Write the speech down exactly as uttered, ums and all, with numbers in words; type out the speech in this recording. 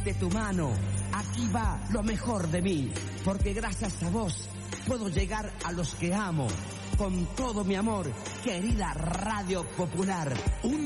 de tu mano. Aquí va lo mejor de mí, porque gracias a vos puedo llegar a los que amo. Con todo mi amor, querida Radio Popular. Un